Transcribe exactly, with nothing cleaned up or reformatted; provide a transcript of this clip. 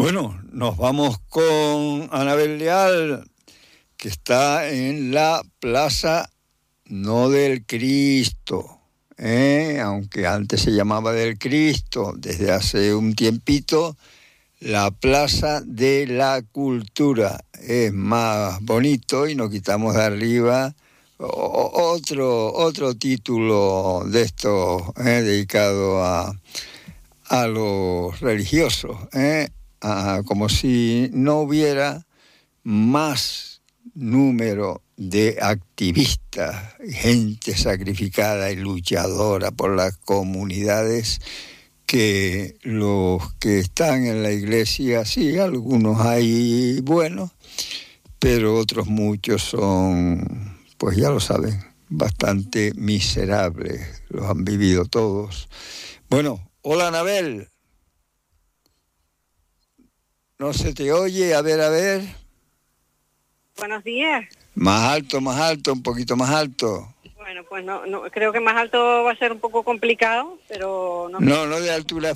Bueno, nos vamos con Anabel Leal, que está en la Plaza No del Cristo, ¿eh? Aunque antes se llamaba del Cristo, desde hace un tiempito, la Plaza de la Cultura. Es más bonito y nos quitamos de arriba otro, otro título de esto, ¿eh? Dedicado a, a los religiosos, ¿eh? Ah, como si no hubiera más número de activistas, gente sacrificada y luchadora por las comunidades que los que están en la iglesia. Sí, algunos hay buenos, pero otros muchos son, pues ya lo saben, bastante miserables, los han vivido todos. Bueno, hola Anabel. No se te oye, a ver, a ver. Buenos días. Más alto, más alto, un poquito más alto. Bueno, pues no, no creo que más alto va a ser un poco complicado, pero no. No, no de altura